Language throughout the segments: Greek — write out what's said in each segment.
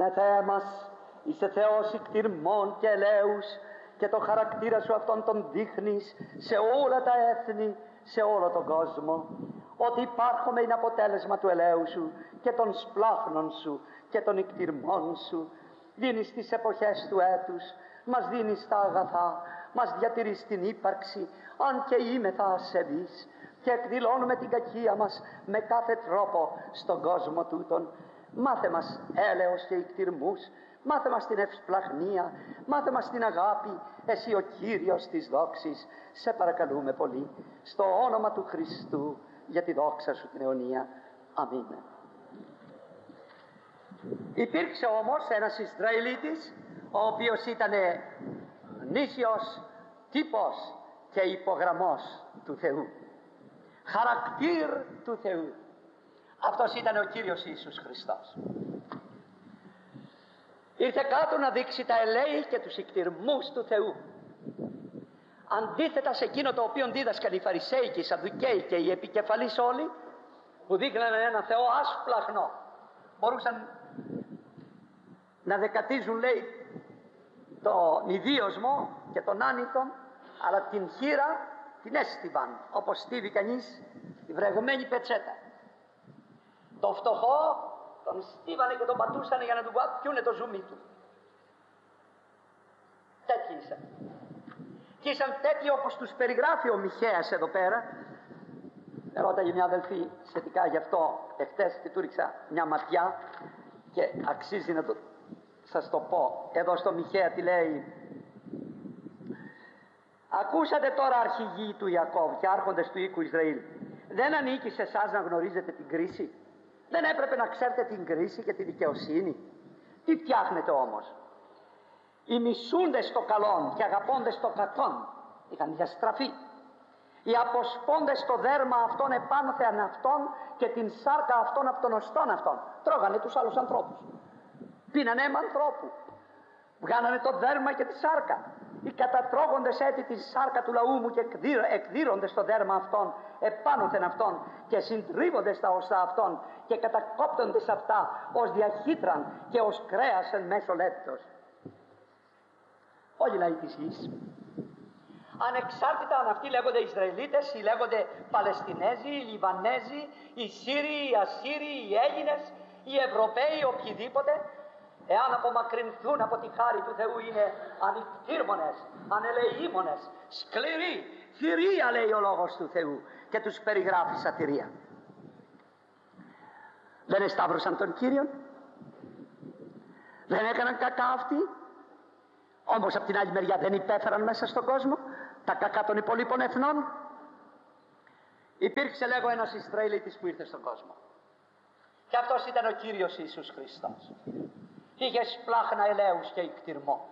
Ναι, Θεέ μας, είσαι Θεός ικτυρμών και ελέους και το χαρακτήρα σου αυτόν τον δείχνεις σε όλα τα έθνη, σε όλο τον κόσμο. Ότι υπάρχουμε είναι αποτέλεσμα του ελέου σου και των σπλάχνων σου και των ικτυρμών σου. Δίνεις τις εποχές του έτους, μας δίνεις τα αγαθά, μας διατηρείς την ύπαρξη, αν και είμεθα ασεβείς, και εκδηλώνουμε την κακία μας με κάθε τρόπο στον κόσμο τούτον. Μάθε μας έλεος και ικτυρμούς, μάθε μας την ευσπλαχνία, μάθε μας την αγάπη, εσύ ο Κύριος της δόξης, σε παρακαλούμε πολύ, στο όνομα του Χριστού, για τη δόξα σου την αιωνία. Αμήν. Υπήρξε όμως ένας Ισραηλίτης, ο οποίος ήταν νήσιος τύπος και υπογραμμός του Θεού, χαρακτήρ του Θεού. Αυτός ήταν ο Κύριος Ιησούς Χριστός. Ήρθε κάτω να δείξει τα ελέη και τους ικτυρμούς του Θεού, αντίθετα σε εκείνο το οποίο δίδασκαν οι Φαρισαίοι και οι Σαδδουκαίοι και οι επικεφαλείς όλοι, που δείχνανε ένα Θεό άσπλαχνο. Μπορούσαν να δεκατίζουν, λέει, τον ιδίωσμο και τον άνητον, αλλά την χείρα την έστειβαν όπως στίβει κανείς τη βρεγμένη πετσέτα. Το φτωχό τον στίβανε και τον πατούσανε για να του πιούνε το ζουμί του. Τέτοιοι ήσαν. Και ήσαν τέτοιοι όπως τους περιγράφει ο Μιχαίας εδώ πέρα. Ρώταγε μια αδελφή σχετικά γι' αυτό εχθές και του ρίξα μια ματιά και αξίζει να το σας το πω. Εδώ στο Μιχαία τι λέει: ακούσατε τώρα αρχηγοί του Ιακώβ και άρχοντες του οίκου Ισραήλ, δεν ανήκει σε εσάς να γνωρίζετε την κρίση? Δεν έπρεπε να ξέρετε την κρίση και τη δικαιοσύνη? Τι φτιάχνετε όμως? Οι μισούντες το καλόν και αγαπώντες το κακόν είχαν διαστραφεί. Οι αποσπώντες το δέρμα αυτών επάνωθεν αυτών και την σάρκα αυτών από των οστών αυτών. Τρώγανε τους άλλους ανθρώπους. Πίνανε αίμα ανθρώπου. Βγάνανε το δέρμα και τη σάρκα. Οι κατατρώγοντες έτη τη σάρκα του λαού μου και εκδίροντες το δέρμα αυτών επάνωθεν αυτών και συντρίβοντες τα οστά αυτών και κατακόπτοντες αυτά ως διαχύτραν και ως κρέας εν μέσω λέπτος. Όλοι οι λαοί της γης, ανεξάρτητα αν αυτοί λέγονται Ισραηλίτες ή λέγονται Παλαιστινέζοι, οι Λιβανέζοι, οι Σύριοι, οι Ασσύριοι, οι Έλληνες, οι Ευρωπαίοι, οποιοδήποτε, εάν απομακρυνθούν από τη χάρη του Θεού, είναι ανικτήρμονες, ανελεήμονες, σκληροί, θηρία, λέει ο λόγος του Θεού, και τους περιγράφει σαν θηρία. Δεν εσταύρωσαν τον Κύριον, δεν έκαναν κακά αυτοί, όμως από την άλλη μεριά δεν υπέφεραν μέσα στον κόσμο τα κακά των υπολείπων εθνών. Υπήρξε, λέγω, ένας Ισραηλίτης που ήρθε στον κόσμο και αυτός ήταν ο Κύριος Ιησούς Χριστός. Είχε σπλάχνα ελέους και ικτυρμό.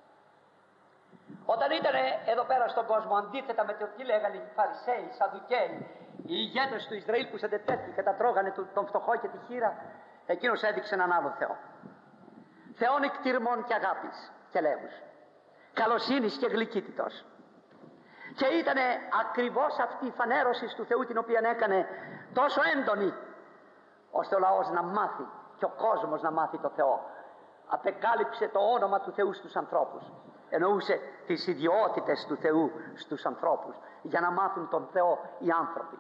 Όταν ήταν εδώ πέρα στον κόσμο, αντίθετα με το τι λέγανε οι Φαρισαίοι, οι Σαδδουκαίοι, οι ηγέτες του Ισραήλ που ήταν τέτοιοι και τα τρώγανε τον φτωχό και τη χείρα, εκείνος έδειξε έναν άλλο Θεό. Θεόν ικτυρμών και αγάπης και ελέους, καλοσύνης και γλυκύτητος. Και ήταν ακριβώς αυτή η φανέρωση του Θεού την οποία έκανε τόσο έντονη, ώστε ο λαός να μάθει και ο κόσμος να μάθει το Θεό. Απεκάλυψε το όνομα του Θεού στους ανθρώπους. Εννοούσε τις ιδιότητες του Θεού στους ανθρώπους, για να μάθουν τον Θεό οι άνθρωποι.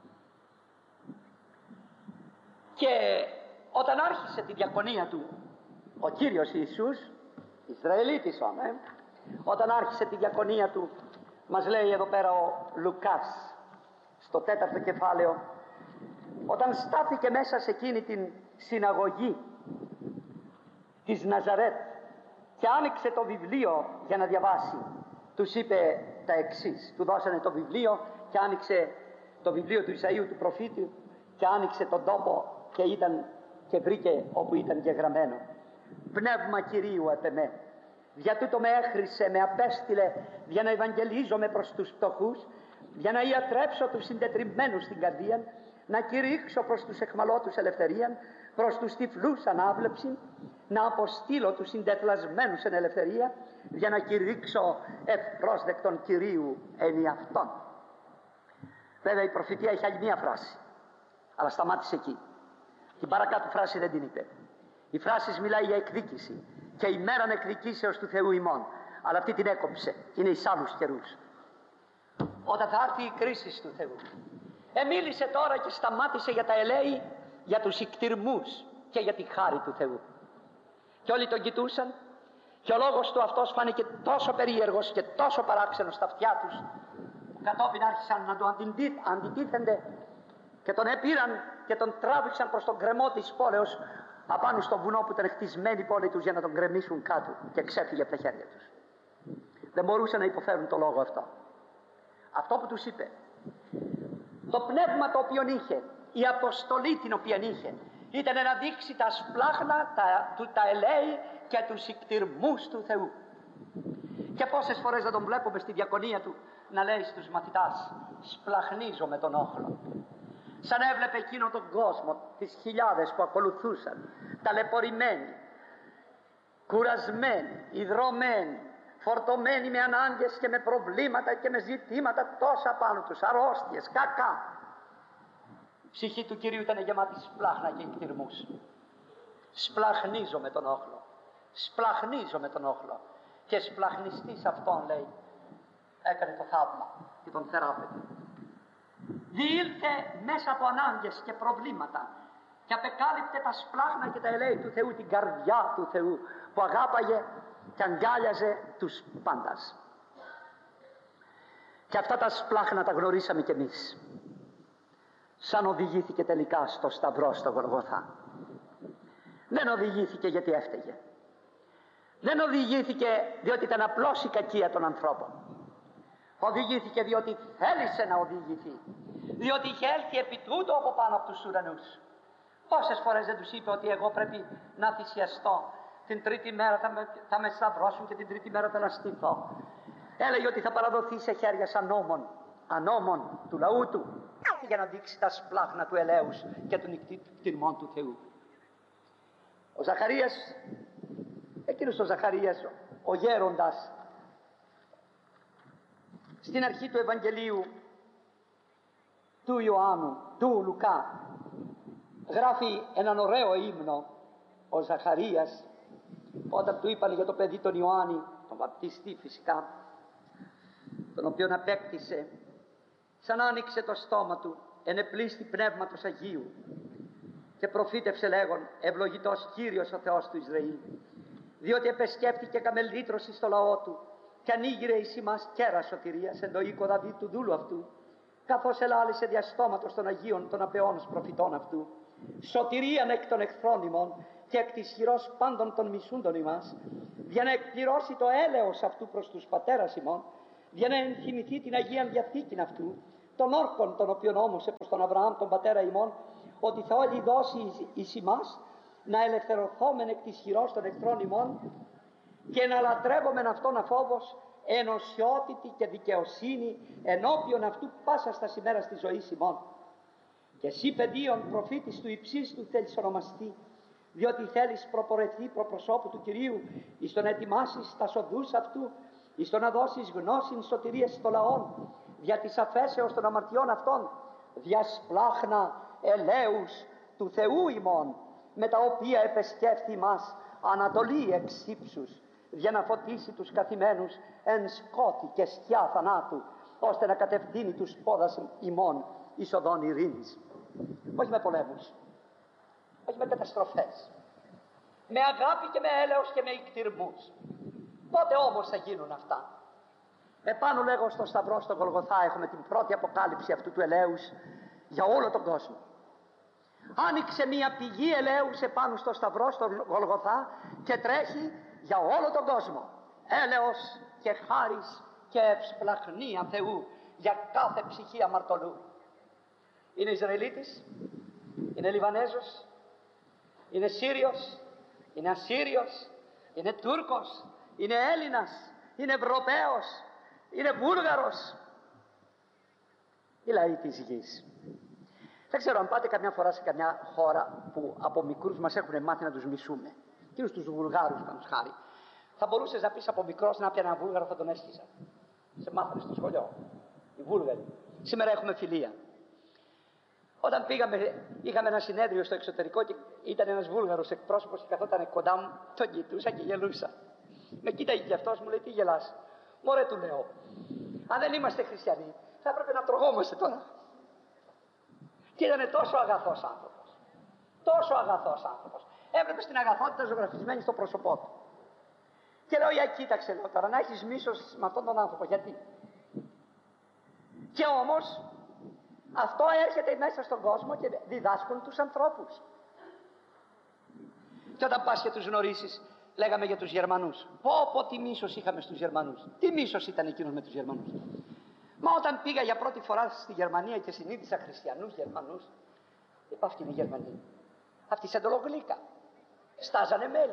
Και όταν άρχισε τη διακονία του ο Κύριος Ιησούς, Ισραηλίτης όμως, όταν άρχισε τη διακονία του, μας λέει εδώ πέρα ο Λουκάς στο 4ο κεφάλαιο, όταν στάθηκε μέσα σε εκείνη την συναγωγή της Ναζαρέτ και άνοιξε το βιβλίο για να διαβάσει, τους είπε τα εξής. Του δώσανε το βιβλίο και άνοιξε το βιβλίο του Ισαΐου του προφήτη και άνοιξε τον τόπο και βρήκε όπου ήταν γεγραμμένο: Πνεύμα Κυρίου επ' εμέ, για τούτο με έχρισε, με απέστειλε για να ευαγγελίζομαι προς τους φτωχούς, για να ιατρέψω τους συντετριμμένους στην καρδία, να κηρύξω προς τους εχμαλώτους ελευθερία, προς τους τυφλούς ανάβλεψη, να αποστείλω τους συντετλασμένους εν ελευθερία, για να κηρύξω ευπρόσδεκτον Κυρίου εν αυτόν. Βέβαια η προφητεία έχει άλλη μία φράση, αλλά σταμάτησε εκεί. Την παρακάτω φράση δεν την είπε. Η φράση μιλάει για εκδίκηση και η μέρα εκδικήσεως του Θεού ημών, αλλά αυτή την έκοψε, είναι εις άλλους καιρούς. Όταν θα έρθει η κρίση του Θεού, μίλησε τώρα και σταμάτησε για τα ελέη, για τους ικτυρμούς και για τη χάρη του Θεού. Και όλοι τον κοιτούσαν και ο λόγος του αυτός φάνηκε τόσο περίεργος και τόσο παράξενος στα αυτιά τους, που κατόπιν άρχισαν να του αντιτίθενται και τον έπήραν και τον τράβηξαν προς τον γκρεμό της πόλεως, απάνω στο βουνό που ήταν χτισμένη η πόλη τους, για να τον γκρεμίσουν κάτω, και ξέφυγε από τα χέρια τους. Δεν μπορούσαν να υποφέρουν το λόγο αυτό. Αυτό που τους είπε, το πνεύμα το οποίο είχε, η αποστολή την οποία είχε, ήταν να δείξει τα σπλάχνα, τα ελέη και τους ικτυρμούς του Θεού. Και πόσες φορές δεν τον βλέπουμε στη διακονία του να λέει στους μαθητάς, σπλαχνίζω με τον όχλο. Σαν έβλεπε εκείνο τον κόσμο, τις χιλιάδες που ακολουθούσαν, ταλαιπωρημένοι, κουρασμένοι, ιδρωμένοι, φορτωμένοι με ανάγκες και με προβλήματα και με ζητήματα τόσα πάνω τους, αρρώστιες, κακά. Η ψυχή του Κυρίου ήταν γεμάτη σπλάχνα και ικτυρμούς. Σπλαχνίζω με τον όχλο, σπλαχνίζω με τον όχλο. Και σπλαχνιστής αυτόν, λέει, έκανε το θαύμα και τον θεράπευε. Διήλθε μέσα από ανάγκες και προβλήματα και απεκάλυπτε τα σπλάχνα και τα ελέη του Θεού, την καρδιά του Θεού που αγάπαγε και αγκάλιαζε τους πάντας. Και αυτά τα σπλάχνα τα γνωρίσαμε κι εμείς, σαν οδηγήθηκε τελικά στο Σταυρό, στο Γολγοθά. Δεν οδηγήθηκε γιατί έφταιγε. Δεν οδηγήθηκε διότι ήταν απλώς η κακία των ανθρώπων. Οδηγήθηκε διότι θέλησε να οδηγηθεί, διότι είχε έλθει επί τούτου από πάνω από τους ουρανούς. Πόσες φορές δεν τους είπε ότι εγώ πρέπει να θυσιαστώ, την τρίτη μέρα θα με σταυρώσουν και την τρίτη μέρα θα αναστηθώ. Έλεγε ότι θα παραδοθεί σε χέρια ανώμων του λαού του, για να δείξει τα σπλάχνα του ελέους και των ικτυρμών του Θεού. Ο Ζαχαρίας, εκείνος ο Ζαχαρίας, ο γέροντας, στην αρχή του Ευαγγελίου του Ιωάννου, του Λουκά, γράφει έναν ωραίο ύμνο ο Ζαχαρίας, όταν του είπαν για το παιδί τον Ιωάννη, τον βαπτιστή φυσικά, τον οποίον απέκτησε, σαν άνοιξε το στόμα του, ενεπλήστη πνεύματος Αγίου και προφήτευσε λέγον, ευλογητός Κύριος ο Θεός του Ισραήλ, διότι επεσκέφθηκε καμελήτρωση στο λαό του και ανοίγειρε εις ημάς κέρα σωτηρίας εν το οίκο Δαβίδ του δούλου αυτού, καθώς ελάλησε διαστόματος των Αγίων των απεώνους προφητών αυτού, σωτηρίαν εκ των εχθρών ημών και εκ της χειρός πάντων των μισούντων ημάς, για να εκπληρώσει το έλεος αυτού προς τους πατέρας ημών, για να ενθυμηθεί την Αγίαν Διαθήκην αυτού, των όρκων των οποίων όμωσε προς τον Αβραάμ τον πατέρα ημών, ότι θα όλοι δώσει εις ημάς να ελευθερωθόμεν εκ της χειρός των εχθρών ημών και να λατρεύομεν αυτόν αφόβος, ενωσιότητη και δικαιοσύνη ενώπιον αυτού πάσα στα ημέρας της ζωής ημών. Και εσύ παιδίον προφήτης του υψίστου θέλεις ονομαστεί, διότι θέλεις προπορεθεί προπροσώπου του Κυρίου, εις το να ετοιμάσεις τα σοδούς αυτού, εις το να δώσεις γνώσιν σωτηρίας στο λαόν, δια της αφέσεως των αμαρτιών αυτών, δια σπλάχνα ελέους του Θεού ημών, με τα οποία επεσκέφθη μας ανατολή εξ ύψους, για να φωτίσει τους καθημένους εν σκότη και σκιά θανάτου, ώστε να κατευθύνει τους πόδας ημών εις οδόν ειρήνης. Όχι με πολέμους, όχι με καταστροφές, με αγάπη και με έλεος και με ικτυρμούς. Πότε όμως θα γίνουν αυτά? Επάνω λέγω στο Σταυρό, στο Γολγοθά, έχουμε την πρώτη αποκάλυψη αυτού του ελέους για όλο τον κόσμο. Άνοιξε μία πηγή ελέους επάνω στο Σταυρό, στο Γολγοθά, και τρέχει για όλο τον κόσμο. Έλεος και χάρις και ευσπλαχνία Θεού για κάθε ψυχή αμαρτωλού. Είναι Ισραηλίτης, είναι Λιβανέζος, είναι Σύριος, είναι Ασσύριος, είναι Τούρκος, είναι Έλληνας, είναι Ευρωπαίος, είναι Βούλγαρος. Οι λαοί της γης. Δεν ξέρω αν πάτε καμιά φορά σε καμιά χώρα που από μικρούς μας έχουν μάθει να τους μισούμε. Κυρίως τους Βουλγάρους, πάνω χάρη. Θα μπορούσες να πεις από μικρός να πιάνε ένα Βούλγαρο, θα τον έσχιζα. Σε μάθανε στο σχολείο. Οι Βούλγαροι. Σήμερα έχουμε φιλία. Όταν είχαμε ένα συνέδριο στο εξωτερικό και ήταν ένας Βούλγαρος εκπρόσωπος και καθόταν κοντά μου, τον κοιτούσα και γελούσα. Με κοίταγε και αυτός, μου λέει: τι γελάς? Μωρέ, του λέω, αν δεν είμαστε χριστιανοί, θα έπρεπε να τρογόμαστε τώρα. Και ήταν τόσο αγαθός άνθρωπος. Τόσο αγαθός άνθρωπος. Έβλεπε την αγαθότητα ζωγραφισμένη στο πρόσωπό του. Και λέω: για κοίταξε, λέω, τώρα να έχεις μίσος με αυτόν τον άνθρωπο. Γιατί? Και όμως αυτό έρχεται μέσα στον κόσμο και διδάσκουν τους ανθρώπους. Και όταν πας και τους γνωρίσεις, λέγαμε για τους Γερμανούς. Πω τι μίσος είχαμε στους Γερμανούς. Τι μίσος ήταν εκείνος με τους Γερμανούς. Μα όταν πήγα για πρώτη φορά στη Γερμανία και συνείδησα χριστιανούς Γερμανούς, είπα: αυτοί είναι οι Γερμανοί. Αυτοί σαν ντολογλύκα. Στάζανε μέλι.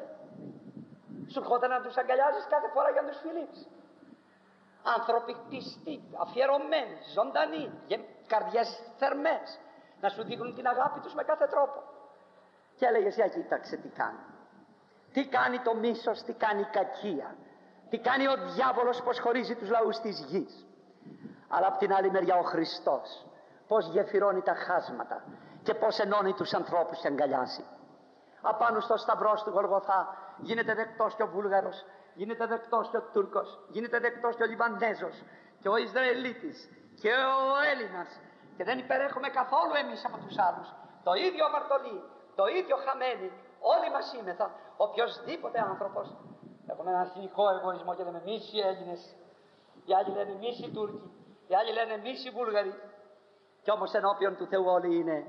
Σου ερχόταν να τους αγκαλιάζεις κάθε φορά για να τους φιλείς. Άνθρωποι πιστοί, αφιερωμένοι, ζωντανοί, καρδιές θερμές, να σου δείχνουν την αγάπη τους με κάθε τρόπο. Και έλεγες: για κοίταξε τι κάνει. Τι κάνει το μίσος, τι κάνει η κακία, τι κάνει ο διάβολος, πως χωρίζει τους λαούς της γης. Αλλά από την άλλη μεριά ο Χριστός, πως γεφυρώνει τα χάσματα και πως ενώνει τους ανθρώπους και αγκαλιάζει. Απάνω στο σταυρό του Γολγοθά γίνεται δεκτός και ο Βούλγαρος, γίνεται δεκτός και ο Τούρκος, γίνεται δεκτός και ο Λιβανέζος και ο Ισραηλίτης και ο Έλληνας, και δεν υπερέχουμε καθόλου εμείς από τους άλλους. Το ίδιο αμαρτωλοί, το ίδιο χαμένοι, όλοι μας σήμεθα. Οποιοσδήποτε άνθρωπος. Έχουμε έναν εθνικό εγωισμό και λέμε εμείς οι Έλληνες, οι άλλοι λένε εμείς οι Τούρκοι, οι άλλοι λένε εμείς οι Βούλγαροι. Κι όμως ενώπιον του Θεού όλοι είναι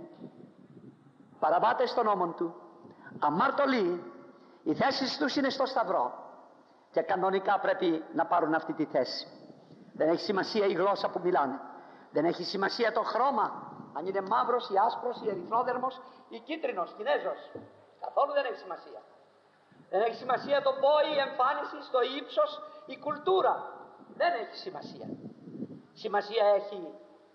παραβάτες των νόμων του, αμαρτωλοί. Οι θέσεις τους είναι στο σταυρό και κανονικά πρέπει να πάρουν αυτή τη θέση. Δεν έχει σημασία η γλώσσα που μιλάνε, δεν έχει σημασία το χρώμα, αν είναι μαύρος ή άσπρος ή ερυθρόδερμος ή κίτρινος, Κινέζος. Καθόλου δεν έχει σημασία. Δεν έχει σημασία το πόη, η εμφάνιση, το ύψος, η κουλτούρα. Δεν έχει σημασία. Σημασία έχει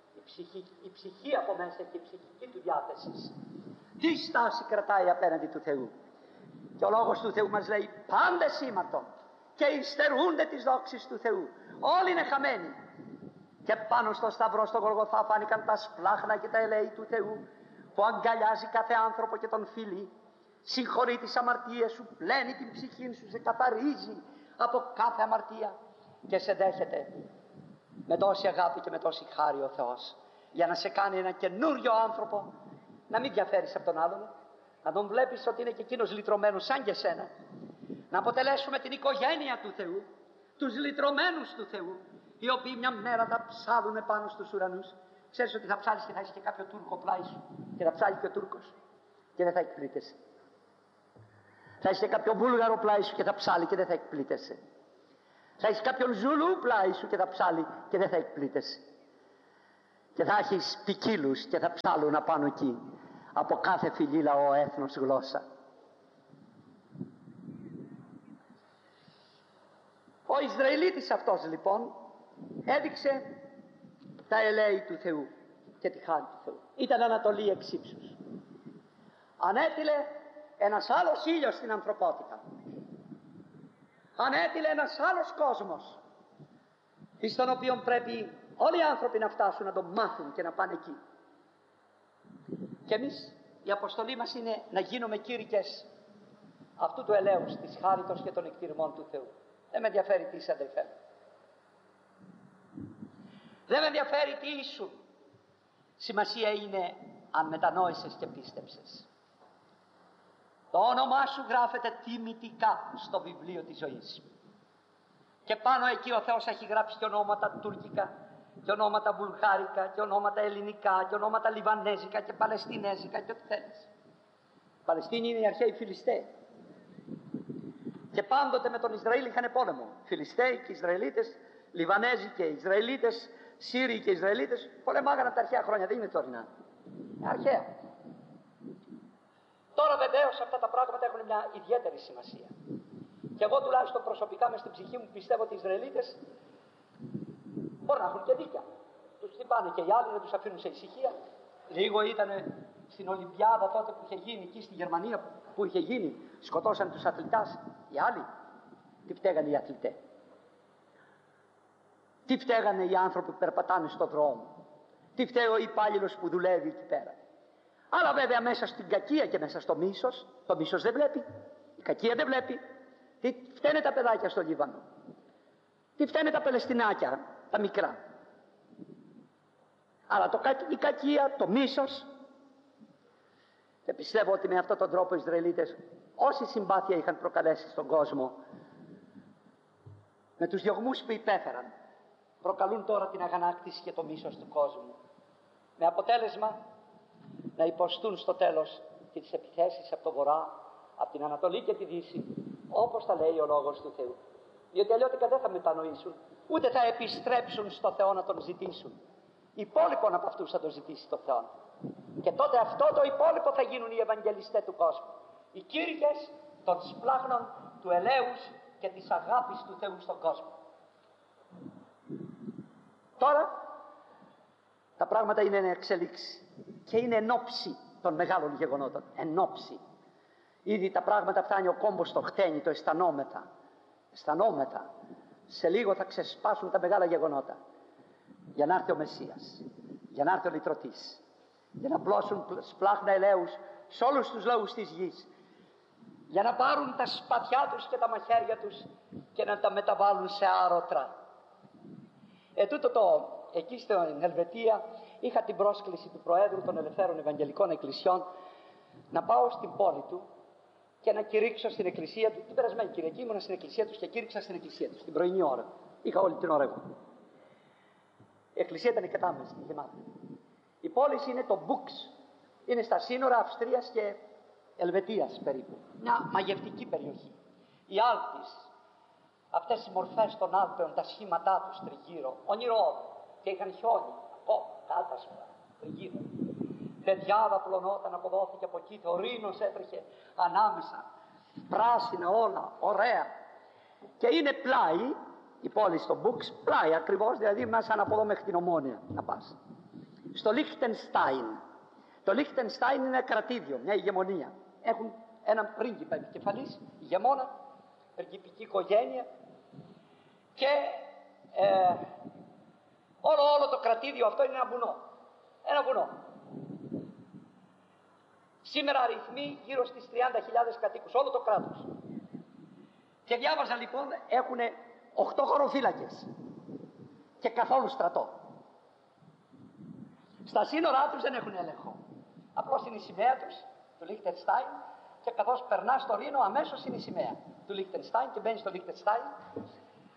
η ψυχή από μέσα και η ψυχική του διάθεση. Τι στάση κρατάει απέναντι του Θεού. Και ο λόγος του Θεού μας λέει: πάντες ήμαρτον και υστερούνται τις δόξεις του Θεού. Όλοι είναι χαμένοι. Και πάνω στο σταυρό στο Γολγοθά φάνηκαν τα σπλάχνα και τα ελέη του Θεού, που αγκαλιάζει κάθε άνθρωπο και τον φίλει. Συγχωρεί τις αμαρτίες σου, πλένει την ψυχή σου, σε καθαρίζει από κάθε αμαρτία και σε δέχεται με τόση αγάπη και με τόση χάρη ο Θεός, για να σε κάνει ένα καινούριο άνθρωπο, να μην διαφέρεις από τον άλλον, να τον βλέπεις ότι είναι και εκείνος λυτρωμένος σαν και σένα, να αποτελέσουμε την οικογένεια του Θεού, τους λυτρωμένους του Θεού, οι οποίοι μια μέρα θα ψάλουν πάνω στους ουρανούς. Ξέρεις ότι θα ψάλεις και θα έχεις και κάποιο Τούρκο πλάι σου και θα ψάλει και ο Τούρκος και δεν θα εκπλήττεσαι. Θα έχεις και κάποιο Βούλγαρο πλάι σου και θα ψάλει και δεν θα εκπλήττεσαι. Θα έχεις κάποιον Ζουλού πλάι σου και θα ψάλει και δεν θα εκπλήττεσαι. Και θα έχεις ποικίλους και θα ψάλουν απάνω εκεί, από κάθε φυλή, λαό, έθνος, γλώσσα. Ο Ισραηλίτης αυτός λοιπόν έδειξε τα ελέη του Θεού και τη χάρη του Θεού. Ήταν Ανατολή εξ ύψους. Ανέτειλε ένας άλλος ήλιος στην ανθρωπότητα. Ανέτειλε ένας άλλος κόσμος, στον οποίο πρέπει όλοι οι άνθρωποι να φτάσουν, να τον μάθουν και να πάνε εκεί. Και εμείς, η αποστολή μας είναι να γίνουμε κήρυκες αυτού του ελέους, της χάριτος και των εκτιρμών του Θεού. Δεν με ενδιαφέρει τι είσαι, αδελφέ μου. Δεν με ενδιαφέρει τι ήσουν. Σημασία είναι αν μετανόησες και πίστεψες. Το όνομά σου γράφεται τιμητικά στο βιβλίο της ζωής. Και πάνω εκεί ο Θεός έχει γράψει και ονόματα τουρκικά, και ονόματα βουλγάρικα, και ονόματα ελληνικά, και ονόματα λιβανέζικα και παλαιστινέζικα και ό,τι θέλεις. Οι Παλαιστίνοι είναι οι αρχαίοι Φιλιστέοι. Και πάντοτε με τον Ισραήλ είχαν πόλεμο. Φιλιστέοι και Ισραηλίτες, Λιβανέζοι και Ισραηλίτες, Σύριοι και Ισραηλίτες, πολεμάγανε από τα αρχαία χρόνια, δεν είναι τωρινά. Αρχαία. Τώρα βεβαίως αυτά τα πράγματα έχουν μια ιδιαίτερη σημασία. Και εγώ τουλάχιστον προσωπικά μες στην ψυχή μου πιστεύω ότι οι Ισραηλίτες μπορεί να έχουν και δίκια. Τους χτυπάνε και οι άλλοι, δεν τους αφήνουν σε ησυχία. Λίγο ήταν στην Ολυμπιάδα τότε που είχε γίνει εκεί στη Γερμανία, που είχε γίνει, σκοτώσαν τους αθλητάς. Οι άλλοι, τι φταίγανε οι αθλητές? Τι φταίγανε οι άνθρωποι που περπατάνε στον δρόμο? Τι φταίει ο υπάλληλος που δουλεύει εκεί πέρα? Αλλά βέβαια μέσα στην κακία και μέσα στο μίσος, το μίσος δεν βλέπει, η κακία δεν βλέπει. Τι φταίνε τα παιδάκια στο Λίβανο, τι φταίνε τα Παλαιστινάκια, τα μικρά. Αλλά η κακία, το μίσος. Και πιστεύω ότι με αυτόν τον τρόπο οι Ισραηλίτες, όση συμπάθεια είχαν προκαλέσει στον κόσμο, με τους διωγμούς που υπέφεραν, προκαλούν τώρα την αγανάκτηση και το μίσος του κόσμου. Με αποτέλεσμα να υποστούν στο τέλος και τις επιθέσεις από το βορρά, από την Ανατολή και τη Δύση, όπως τα λέει ο Λόγος του Θεού. Διότι αλλιώτικα δεν θα μετανοήσουν, ούτε θα επιστρέψουν στο Θεό να τον ζητήσουν. Υπόλοιπον από αυτούς θα τον ζητήσει το Θεό. Και τότε αυτό το υπόλοιπο θα γίνουν οι Ευαγγελιστές του κόσμου. Οι κήρυκες των σπλάχνων του ελέους και της αγάπης του Θεού στον κόσμο. Τώρα τα πράγματα είναι εν εξελίξη και είναι εν όψη των μεγάλων γεγονότων. Εν όψη. Ήδη τα πράγματα φτάνει ο κόμπος στο χτένι, το αισθανόμετα. Σε λίγο θα ξεσπάσουν τα μεγάλα γεγονότα. Για να έρθει ο Μεσσίας, για να έρθει ο Λυτρωτής, για να πλώσουν σπλάχνα ελέους σε όλους τους λαούς της γης, για να πάρουν τα σπαθιά τους και τα μαχαίρια τους και να τα μεταβάλουν σε άρωτρα. Εκεί στην Ελβετία είχα την πρόσκληση του Προέδρου των Ελευθέρων Ευαγγελικών Εκκλησιών να πάω στην πόλη του και να κηρύξω στην εκκλησία του. Την περασμένη Κυριακή ήμουνα στην εκκλησία του και κήρυξα στην εκκλησία του την πρωινή ώρα. Είχα όλη την ώρα εγώ. Η εκκλησία ήταν κατάμεση, γεμάτη. Η πόλη είναι το Μπουξ. Είναι στα σύνορα Αυστρίας και Ελβετίας περίπου. Μια μαγευτική περιοχή. Οι Άλπεις, αυτές οι μορφές των Άλπαιων, τα σχήματά τους τριγύρω, ονειρώδη, και είχαν χιόνι, ακόμα, κάτασπρα, τριγύρω. Παιδιά δαπλωνόταν από εδώ και από εκεί, ο Ρήνος έτρεχε ανάμεσα, πράσινα όλα, ωραία. Και είναι πλάι, η πόλη στο Μπουξ, πλάι ακριβώς, δηλαδή μέσα από εδώ μέχρι την Ομόνια να πας. Στο Λίχτενστάιν. Το Λίχτενστάιν είναι ένα κρατήδιο, μια ηγεμονία. Έχουν έναν πρίγκιπα επικεφαλής, ηγεμόνα, πριγκιπική οικογένεια και όλο το κρατήδιο αυτό είναι ένα βουνό. Ένα βουνό. Σήμερα αριθμεί γύρω στις 30.000 κατοίκους, όλο το κράτος. Και διάβαζα λοιπόν, έχουν 8 χωροφύλακες και καθόλου στρατό. Στα σύνορά τους δεν έχουν έλεγχο. Απλώς είναι η σημαία τους, του Λίχτενστάιν, και καθώς περνάς στο Ρήνο αμέσως είναι η σημαία του Λίχτενστάιν και μπαίνεις στο Λίχτενστάιν